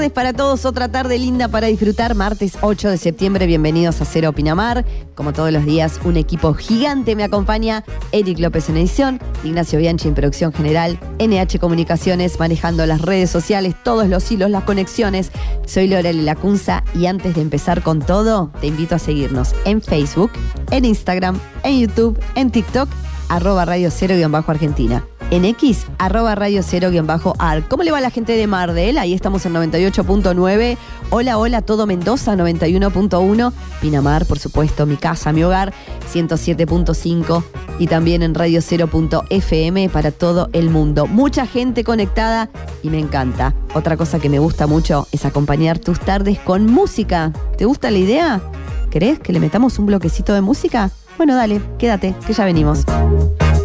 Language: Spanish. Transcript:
tardes para todos, otra tarde linda para disfrutar. Martes 8 de septiembre, bienvenidos a Cero Pinamar. Como todos los días, un equipo gigante me acompaña. Eric López en edición, Ignacio Bianchi en producción general, NH Comunicaciones manejando las redes sociales, todos los hilos, las conexiones. Soy Loreli Lacunza y antes de empezar con todo, te invito a seguirnos en Facebook, en Instagram, en YouTube, en TikTok, @Radio Cero_Argentina. En X, @Radio Cero_Ar. ¿Cómo le va a la gente de Mardel? Ahí estamos en 98.9. Hola, todo Mendoza, 91.1. Pinamar, por supuesto, mi casa, mi hogar, 107.5. Y también en Radio Cero.fm para todo el mundo. Mucha gente conectada y me encanta. Otra cosa que me gusta mucho es acompañar tus tardes con música. ¿Te gusta la idea? ¿Querés que le metamos un bloquecito de música? Bueno, dale, quédate, que ya venimos.